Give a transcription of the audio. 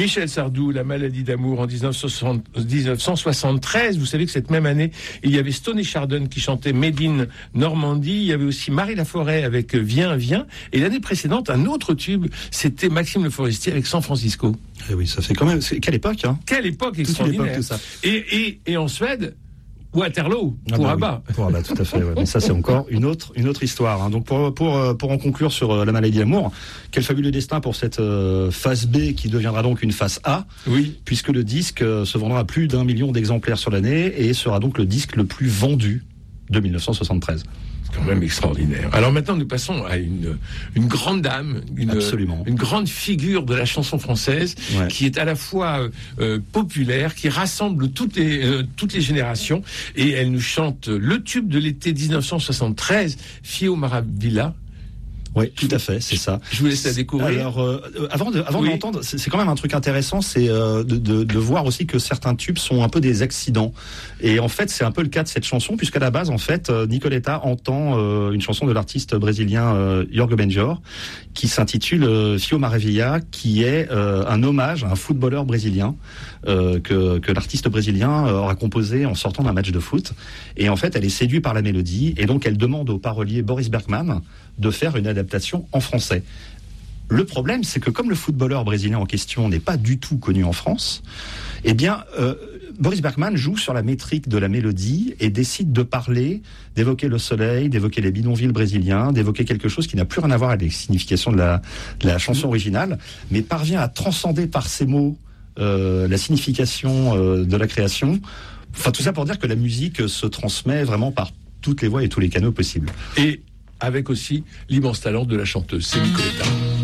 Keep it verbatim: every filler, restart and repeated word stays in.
Michel Sardou, La maladie d'amour en dix-neuf cent soixante-treize. Vous savez que cette même année, il y avait Stoney Chardon qui chantait Made in Normandie. Il y avait aussi Marie Laforêt avec Viens, viens. Et l'année précédente, un autre tube, c'était Maxime Le Forestier avec San Francisco. Et oui, ça fait quand même... Quelle époque, hein. Quelle époque extraordinaire. Époque, tout ça. Et, et, et en Suède, Waterloo, pour ah bah Abba. Oui, pour Abba, tout à fait. Ouais. Mais ça, c'est encore une autre, une autre histoire. Hein. Donc, pour, pour, pour en conclure sur euh, La maladie d'amour, quel fabuleux destin pour cette euh, phase B qui deviendra donc une phase A. Oui. Puisque le disque euh, se vendra à plus d'un million d'exemplaires sur l'année et sera donc le disque le plus vendu de dix-neuf cent soixante-treize. C'est quand même extraordinaire. Alors maintenant, nous passons à une, une grande dame, une, Absolument. une grande figure de la chanson française, ouais. qui est à la fois euh, populaire, qui rassemble toutes les, euh, toutes les générations, et elle nous chante le tube de l'été dix-neuf cent soixante-treize, Fio Maravilla. Oui, tout à fait, c'est ça. Je vous laisse la découvrir. Alors, euh, avant de, avant oui. de l'entendre, c'est, c'est quand même un truc intéressant, c'est euh, de, de, de voir aussi que certains tubes sont un peu des accidents. Et en fait, c'est un peu le cas de cette chanson, puisqu'à la base, en fait, euh, Nicoletta entend euh, une chanson de l'artiste brésilien euh, Jorge Benjor, qui s'intitule euh, Fio Maravilla, qui est euh, un hommage à un footballeur brésilien euh, que, que l'artiste brésilien euh, aura composé en sortant d'un match de foot. Et en fait, elle est séduite par la mélodie, et donc elle demande au parolier Boris Bergman de faire une adaptation en français. Le problème, c'est que comme le footballeur brésilien en question n'est pas du tout connu en France, eh bien, euh, Boris Bergman joue sur la métrique de la mélodie et décide de parler, d'évoquer le soleil, d'évoquer les bidonvilles brésiliens, d'évoquer quelque chose qui n'a plus rien à voir avec les significations de la, de la chanson originale, mais parvient à transcender par ses mots euh, la signification euh, de la création. Enfin, tout ça pour dire que la musique se transmet vraiment par toutes les voies et tous les canaux possibles. Et avec aussi l'immense talent de la chanteuse, c'est Nicoletta.